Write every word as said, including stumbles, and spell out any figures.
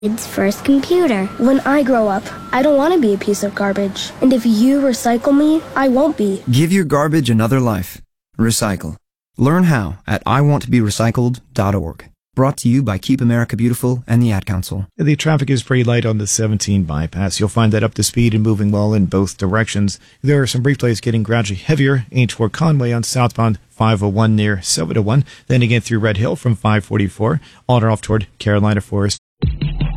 Kids' first computer. When I grow up, I don't want to be a piece of garbage. And if you recycle me, I won't be. Give your garbage another life. Recycle. Learn how at I want to be recycled dot org. Brought to you by Keep America Beautiful and the Ad Council. The traffic is pretty light on the seventeen bypass. You'll find that up to speed and moving well in both directions. There are some brief delays getting gradually heavier aimed toward Conway on southbound five oh one near seven oh one. Then again through Red Hill from five forty-four. On or off toward Carolina Forest.